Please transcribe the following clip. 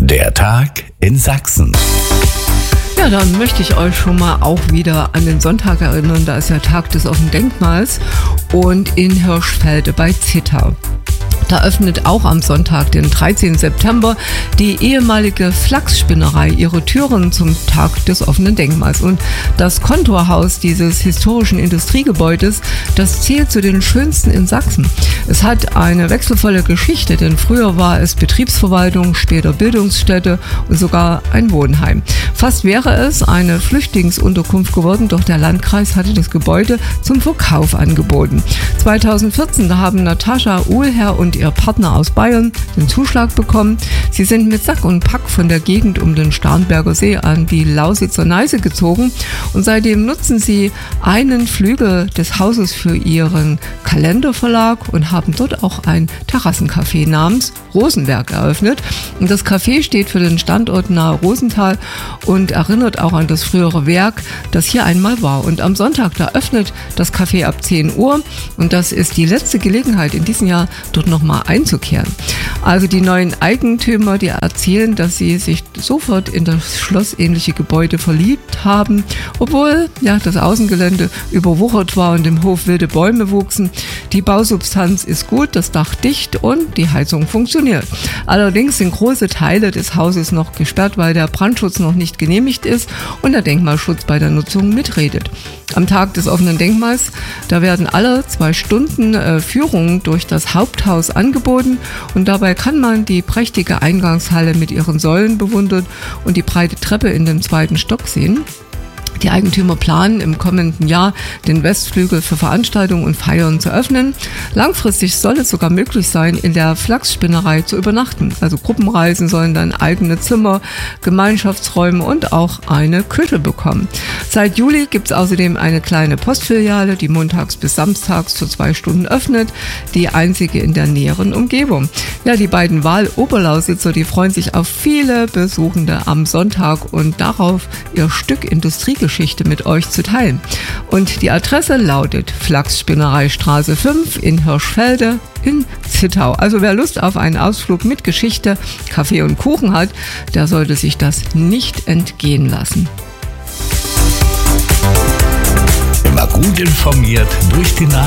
Der Tag in Sachsen. Ja, dann möchte ich euch schon mal auch wieder an den Sonntag erinnern. Da ist ja Tag des offenen Denkmals und in Hirschfelde bei Zittau. Da öffnet auch am Sonntag, den 13. September, die ehemalige Flachsspinnerei ihre Türen zum Tag des offenen Denkmals. Und das Kontorhaus dieses historischen Industriegebäudes, das zählt zu den schönsten in Sachsen. Es hat eine wechselvolle Geschichte, denn früher war es Betriebsverwaltung, später Bildungsstätte und sogar ein Wohnheim. Fast wäre es eine Flüchtlingsunterkunft geworden, doch der Landkreis hatte das Gebäude zum Verkauf angeboten. 2014, da haben Natascha Uhlherr und ihr Partner aus Bayern den Zuschlag bekommen. Sie sind mit Sack und Pack von der Gegend um den Starnberger See an die Lausitzer Neiße gezogen und seitdem nutzen sie einen Flügel des Hauses für ihren Kalenderverlag und haben dort auch ein Terrassencafé namens Rosenberg eröffnet. Und das Café steht für den Standort nahe Rosenthal und erinnert auch an das frühere Werk, das hier einmal war. Und am Sonntag, da öffnet das Café ab 10 Uhr und das ist die letzte Gelegenheit in diesem Jahr, dort nochmal einzukehren. Also die neuen Eigentümer, die erzählen, dass sie sich sofort in das schlossähnliche Gebäude verliebt haben, obwohl ja das Außengelände überwuchert war und im Hof wilde Bäume wuchsen. Die Bausubstanz ist gut, das Dach dicht und die Heizung funktioniert. Allerdings sind große Teile des Hauses noch gesperrt, weil der Brandschutz noch nicht genehmigt ist und der Denkmalschutz bei der Nutzung mitredet. Am Tag des offenen Denkmals, da werden alle 2 Stunden Führungen durch das Haupthaus angeboten und dabei kann man die prächtige Eingangshalle mit ihren Säulen bewundern und die breite Treppe in den 2. Stock sehen. Die Eigentümer planen im kommenden Jahr den Westflügel für Veranstaltungen und Feiern zu öffnen. Langfristig soll es sogar möglich sein, in der Flachsspinnerei zu übernachten. Also Gruppenreisen sollen dann eigene Zimmer, Gemeinschaftsräume und auch eine Küche bekommen. Seit Juli gibt es außerdem eine kleine Postfiliale, die montags bis samstags für 2 Stunden öffnet, die einzige in der näheren Umgebung. Ja, die beiden Wahl-Oberlausitzer, die freuen sich auf viele Besuchende am Sonntag und darauf, ihr Stück Industriegeschichte mit euch zu teilen. Und die Adresse lautet Flachsspinnereistraße 5 in Hirschfelde in Zittau. Also wer Lust auf einen Ausflug mit Geschichte, Kaffee und Kuchen hat, der sollte sich das nicht entgehen lassen. Immer gut informiert durch die